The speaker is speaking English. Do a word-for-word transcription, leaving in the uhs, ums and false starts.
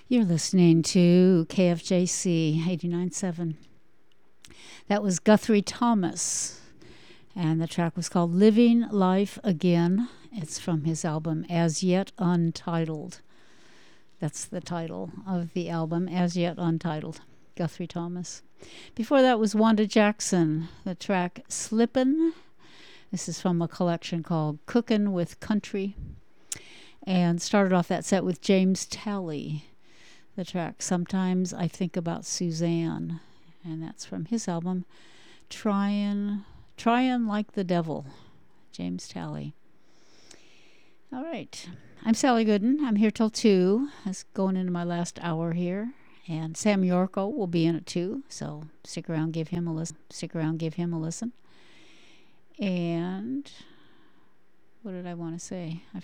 You're listening to K F J C eighty-nine point seven. That was Guthrie Thomas, and the track was called Living Life Again. It's from his album As Yet Untitled. That's the title of the album, As Yet Untitled, Guthrie Thomas. Before that was Wanda Jackson, the track Slippin'. This is from a collection called Cookin' with Country. And started off that set with James Talley, the track Sometimes I Think About Suzanne. And that's from his album Tryin', Tryin' Like the Devil, James Talley. All right. I'm Sally Gooden. I'm here till two. That's going into my last hour here. And Sam Yorko will be in at two, so stick around, give him a listen. Stick around, give him a listen. And what did I want to say? I